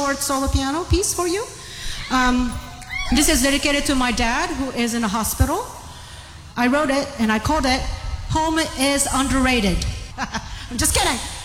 short solo piano piece for you. This is dedicated to my dad, who is in a hospital. I wrote it and I called it "Home is Underrated." I'm just kidding.